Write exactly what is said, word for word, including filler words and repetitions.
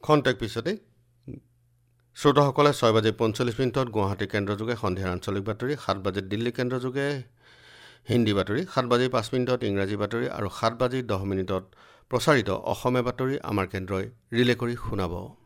খন্তেক পিছতে শ্ৰোতাসকলে ছয় বাজি পঞ্চল্লিছ মিনিটত গুৱাহাটী কেন্দ্ৰযোগে সন্ধিয়াৰ আঞ্চলিক বাতৰি, সাত বাজিত দিল্লী কেন্দ্ৰযোগে হিন্দী বাতৰি, সাত বাজি পাঁচ মিনিটত ইংৰাজী বাতৰি আৰু সাত বাজি দহ মিনিটত প্ৰচাৰিত অসমীয়া বাতৰি আমাৰ কেন্দ্ৰই ৰিলে কৰি শুনাব।